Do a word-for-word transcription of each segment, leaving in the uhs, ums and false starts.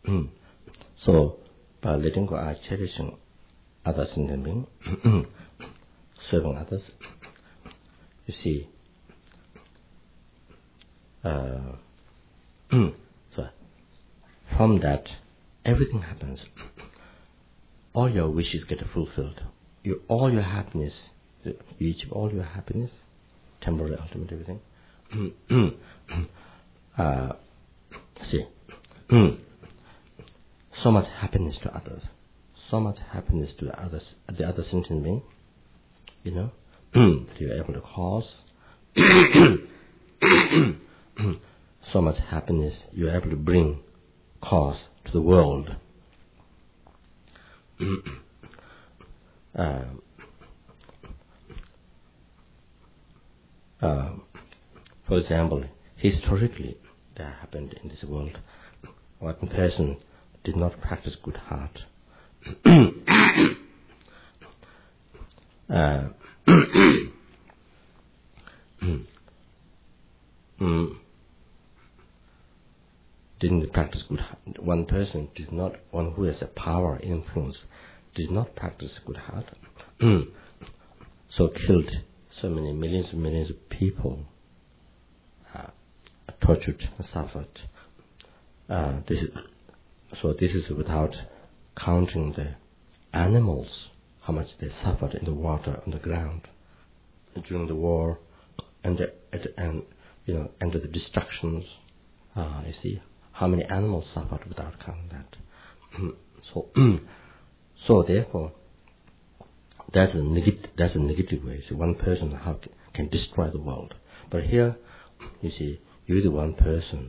So, by letting go and cherishing other sentient beings, serving others, you see, uh, so from that, everything happens. All your wishes get fulfilled. You, all your happiness, you achieve all your happiness, temporary, ultimate, everything. uh, see, so much happiness to others, so much happiness to the others, the other sentient being, you know, that you are able to cause. So much happiness you are able to bring, cause to the world. uh, uh, for example, historically, that happened in this world. One person did not practice good heart. uh, mm, didn't practice good heart. One person did not, one who has a power, influence, did not practice good heart. So killed so many millions and millions of people, uh, tortured, suffered. Uh, this is, so this is without counting the animals, how much they suffered in the water, on the ground, during the war, and the, at the end, you know, and the destructions. Uh, you see how many animals suffered without counting that. so, so therefore, that's a negative. That's a negative way. So one person how can, can destroy the world. But here, you see, you're the one person.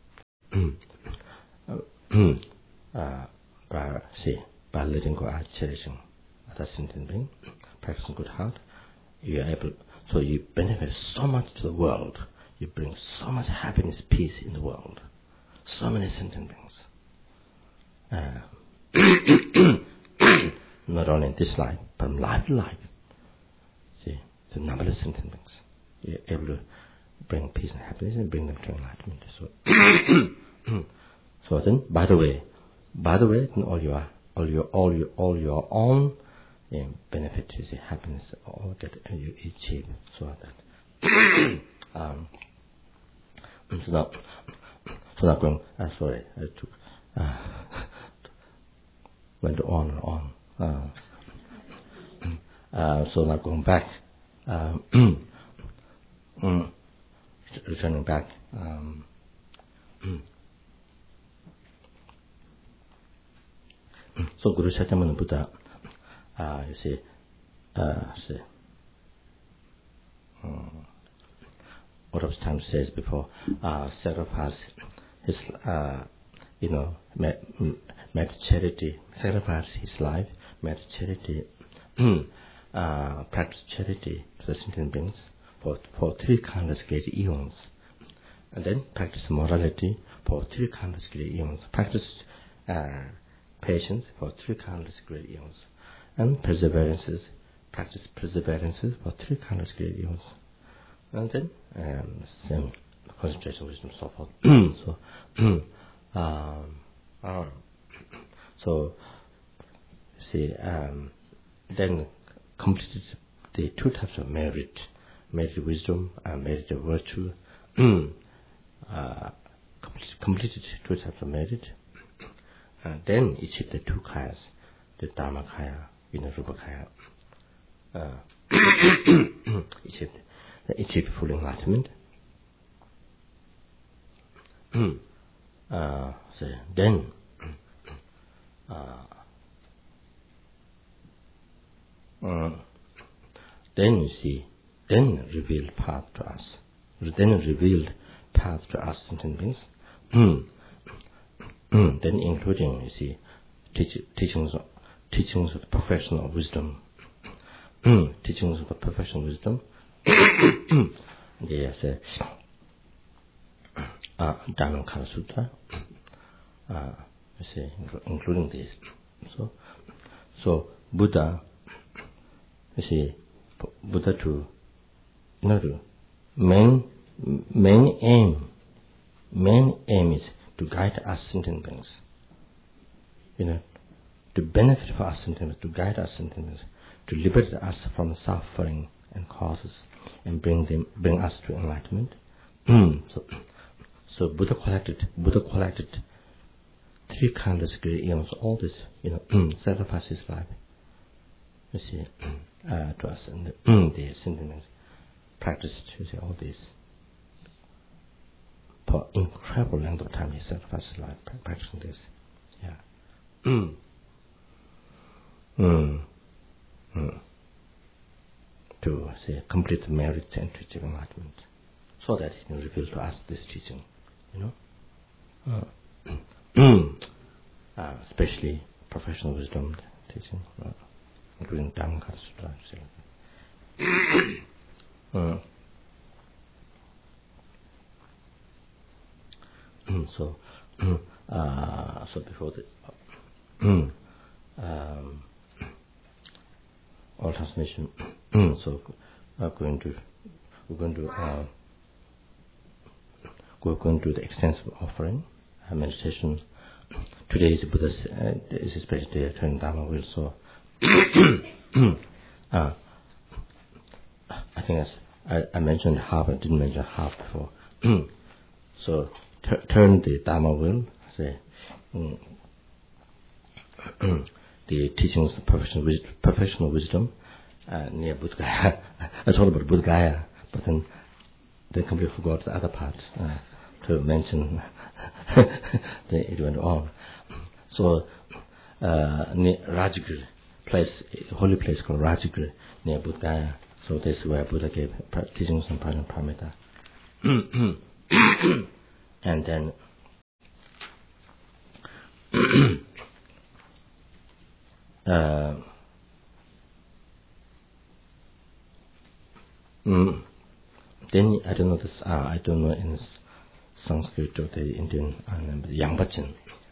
uh, by, see, by letting go and cherishing other sentient being, practicing good heart, you are able. So you benefit so much to the world. You bring so much happiness, peace in the world. So many sentient beings. Uh, not only in this life, but from life to life. See, the numberless sentient beings. You're able to bring peace and happiness and bring them to enlightenment. So, so then, by the way, by the way, then all your, all your, all your, all your own yeah, benefit is happiness, all that you achieve. So that. um, so now, so now going. Uh, sorry, I took. Uh, went on and on. Uh, uh, so now going back, um, mm, returning back. Um, so Guru Sakyamuni Buddha, uh, you see, uh, see, um, what I was trying to say is before, uh, sacrifice his, uh, you know, made, made charity, sacrifice his life, made charity, uh, practice charity to the sentient beings for, for three countless great eons. And then practice morality for three countless great eons. Practice uh, patience for three countless great eons. And perseverances, practice perseverances for three countless great eons. And then um, same concentration, wisdom, so forth. so, um, uh, so see, um, then completed the two types of merit, merit wisdom and merit virtue. uh, completed, completed two types of merit, and then achieved the two kayas, the Dharmakaya, you know, Rupakaya. Uh, achieved, achieved full enlightenment. uh, so then, uh, uh, then you see, then revealed path to us. Then revealed path to us sentient beings. Then including, you see, teach, teachings, of, teachings of the perfection of wisdom. Teachings of the perfection of wisdom. Yes, uh, Dhammapada Sutta. Uh, you see, including this. So, so Buddha, you see, Buddha to, you know, to main, main aim, main aim is to guide us sentient beings you know, to benefit for us sentiments, to guide us sentiments, to liberate us from suffering and causes, and bring them, bring us to enlightenment. so, so Buddha collected, Buddha collected three countless great eons, all this, you know, sacrifice his life, you see, uh, to us, and the, the sentiments practiced, you see, all this. For incredible length of time, he sacrificed his life practicing this. Yeah. Mm. Mm. Mm. To say complete merit and to achieve enlightenment, so that he can reveal to us this teaching, you know. Uh, uh, especially professional wisdom teaching, uh, including Dhammacutta Sutta. uh, so, uh, so before the um, all transmission, so we're going to we're going to uh, we're going to do the extensive offering, uh, meditation. Today is Buddha's uh, is a special day, turn Dharma wheel. So, uh, I think as I, I mentioned half, I didn't mention half before. So t- turn the Dharma wheel. Say, um, the teachings of professional wisdom, professional wisdom uh, near Bodh Gaya. I told about Bodh Gaya, but then then completely forgot the other part uh, to mention. Then it went on. So uh, near Rajagir place, holy place called Rajagir near Bodh Gaya. So this is where Buddha gave teachings on Prajnaparamita. And then uh, mm, then I don't know this. Uh, I don't know in Sanskrit or the Indian uh, Yangbachin.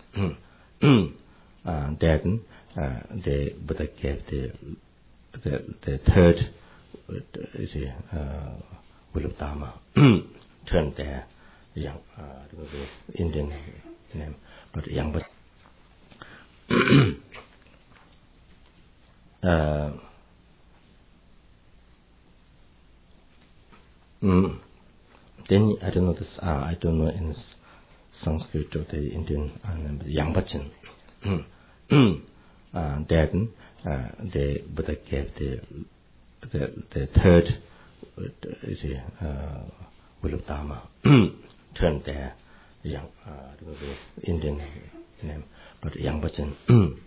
uh, then uh, the Buddha gave the the, the third is a uh, will of Dharma. Turned there, young uh, the Indian name, but Yangbachin. uh, mm, then I don't know this. Uh, I don't know in Sanskrit or the Indian uh, name, Yangbachin. uh, then uh, the Buddha gave the the, the third is a uh, will of Dharma. Turned there, young uh, the Indian name, but Yangbachin.